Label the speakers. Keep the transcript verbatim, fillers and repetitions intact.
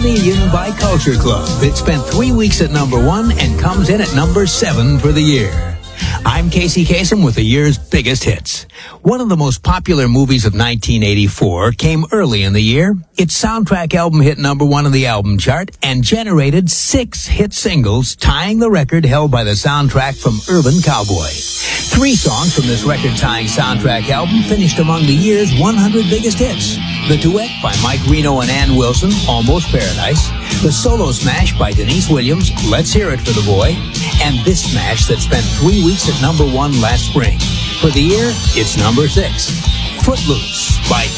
Speaker 1: Chameleon by Culture Club. It spent three weeks at number one and comes in at number seven for the year. I'm Casey Kasem with the year's biggest hits. One of the most popular movies of nineteen eighty-four came early in the year. Its soundtrack album hit number one on the album chart and generated six hit singles, tying the record held by the soundtrack from Urban Cowboy. Three songs from this record-tying soundtrack album finished among the year's one hundred biggest hits. The duet by Mike Reno and Ann Wilson, Almost Paradise. The solo smash by Denise Williams, Let's Hear It for the Boy. And this smash that spent three weeks at number one last spring. For the year, it's number six, Footloose by